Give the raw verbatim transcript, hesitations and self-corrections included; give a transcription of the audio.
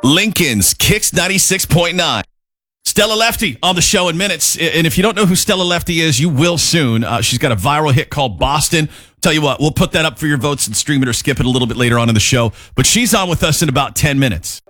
Lincoln's Kicks ninety-six point nine. Stella Lefty on the show in minutes. And if you don't know who Stella Lefty is, you will soon. Uh, she's got a viral hit called Boston. Tell you what, we'll put that up for your votes and stream it or skip it a little bit later on in the show. But she's on with us in about ten minutes.